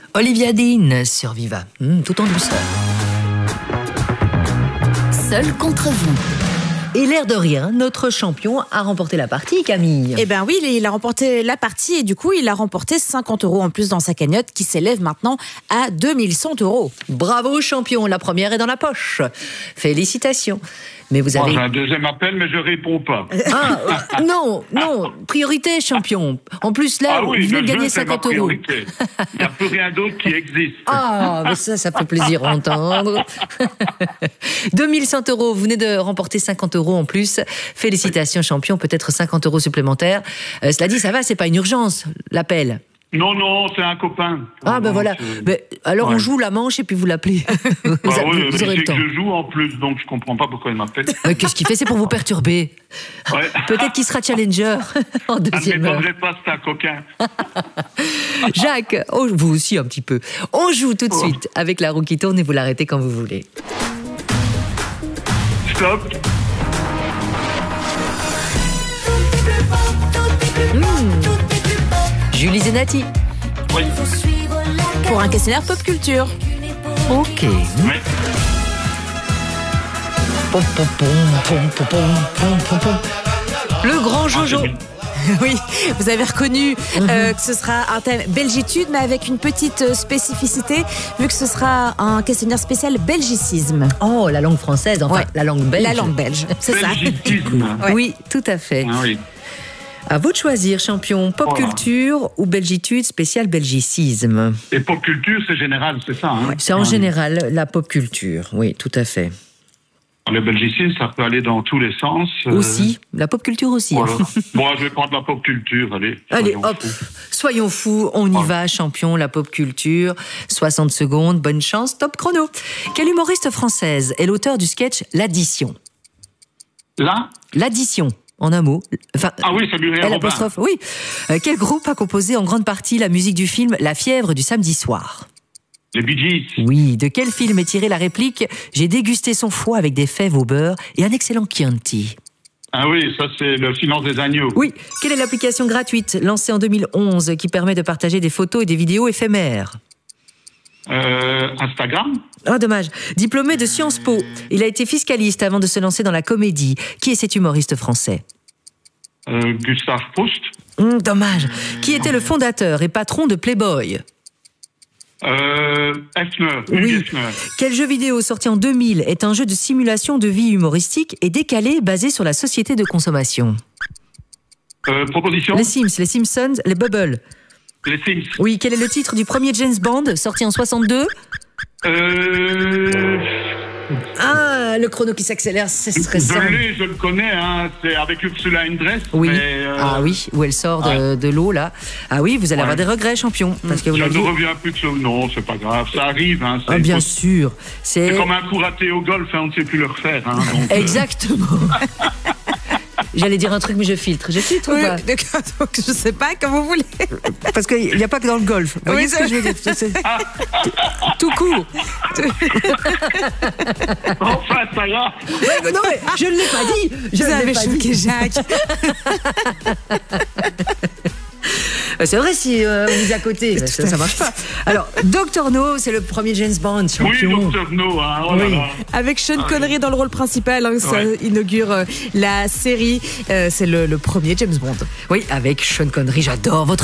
Olivia Dean sur Viva, tout en douceur. Seul contre vous. Et l'air de rien, notre champion a remporté la partie, Camille. Eh bien oui, il a remporté la partie et du coup, il a remporté 50 € en plus dans sa cagnotte qui s'élève maintenant à 2100 €. Bravo champion, la première est dans la poche. Félicitations. Mais vous avez... J'ai un deuxième appel, mais je réponds pas. Non, priorité champion. En plus là, vous venez de gagner 50 €. Il n'y a plus rien d'autre qui existe. Mais ça fait plaisir à entendre. 2100 €, vous venez de remporter 50 € en plus. Félicitations champion, peut-être 50 € supplémentaires. Cela dit, ça va, c'est pas une urgence, l'appel. Non, c'est un copain. Voilà. Alors on joue la manche et puis vous l'appelez. Vous aurez le temps. Je joue en plus, donc je comprends pas pourquoi il m'appelle. Qu'est-ce qu'il fait? C'est pour vous perturber. Peut-être qu'il sera challenger en deuxième heure. Ne m'étonnerait pas, c'est un coquin. Jacques, vous aussi un petit peu. On joue tout de suite avec la roue qui tourne et vous l'arrêtez quand vous voulez. Stop. Julie Zenati. Oui. Pour un questionnaire pop culture. Ok. Oui. Le grand Jojo. Oui, vous avez reconnu que ce sera un thème belgitude, mais avec une petite spécificité, vu que ce sera un questionnaire spécial belgicisme. Oh, la langue française, la langue belge. La langue belge, c'est ça. Belgicisme. Oui, tout à fait. Oui. À vous de choisir, champion, pop culture ou belgitude spécial belgicisme. Et pop culture, c'est général, c'est ça, hein? C'est en général la pop culture, oui, tout à fait. Le belgicisme, ça peut aller dans tous les sens. Aussi, la pop culture aussi. Voilà. Moi, je vais prendre la pop culture, allez. Soyons fous, on y va, champion, la pop culture. 60 secondes, bonne chance, top chrono. Quelle humoriste française est l'auteur du sketch L'Addition? L'Addition. En un mot. Oui, c'est Muriel Robin. Oui. Quel groupe a composé en grande partie la musique du film La fièvre du samedi soir? Les Bee Gees. Oui. De quel film est tirée la réplique « J'ai dégusté son foie avec des fèves au beurre et un excellent Chianti ». Ah oui, ça c'est le silence des agneaux. Oui. Quelle est l'application gratuite lancée en 2011 qui permet de partager des photos et des vidéos éphémères? Instagram. Dommage. Diplômé de Sciences Po, il a été fiscaliste avant de se lancer dans la comédie. Qui est cet humoriste français? Gustave Proust. Dommage. Qui était le fondateur et patron de Playboy? Hefner. Oui. Hefner. Quel jeu vidéo sorti en 2000 est un jeu de simulation de vie humoristique et décalé basé sur la société de consommation? Proposition. Les Sims, les Simpsons, les Bubble. Les Sims. Oui, quel est le titre du premier James Bond sorti en 62? Le chrono qui s'accélère, ce serait ça. Je le connais, hein, c'est avec Ursula Andress. Oui. Mais, oui, où elle sort de l'eau, là. Ah oui, vous allez avoir des regrets, champion. Parce que vous je ne reviens plus de ça. Non, c'est pas grave, ça arrive. Hein, bien sûr. C'est comme un coup raté au golf, on ne sait plus le refaire. Hein, donc, exactement. J'allais dire un truc, mais je filtre ou pas? Donc je sais pas, comme vous voulez. Parce qu'il n'y a pas que dans le golf. Vous voyez ce que je veux dire? Tout court. Enfin, ça va. Non, mais je ne l'ai pas dit. Vous avez choqué Jacques. C'est vrai, si on est à côté, ça marche pas. Alors, Dr No, c'est le premier James Bond, champion. Oui, Dr No, hein, oh là là. Avec Sean Connery dans le rôle principal, ça inaugure la série. C'est le premier James Bond. Oui, avec Sean Connery, j'adore votre